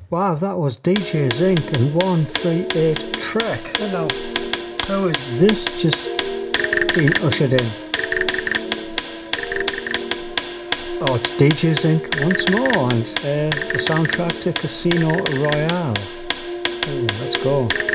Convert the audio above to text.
Wow, that was DJ Zinc and 138 Trek. Hello. How is this just being ushered in? Oh, it's DJ Zinc once more, and the soundtrack to Casino Royale. Oh, let's go.